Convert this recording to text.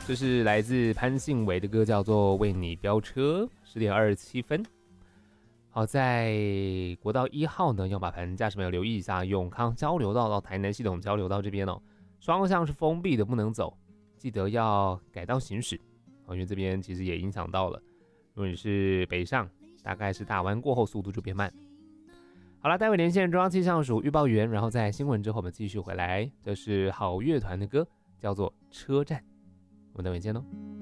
这是来自潘信维的歌，叫做《为你飙车》，10:27。好，在国道1号呢，要麻烦驾驶朋友留意一下，永康交流道到台南系统交流道这边哦，双向是封闭的，不能走，记得要改道行驶因为这边其实也影响到了。如果你是北上，大概是大弯过后速度就变慢。好了，待会连线中央气象署预报员，然后在新闻之后我们继续回来。这是好乐团的歌，叫做《车站》，我们待会见喽。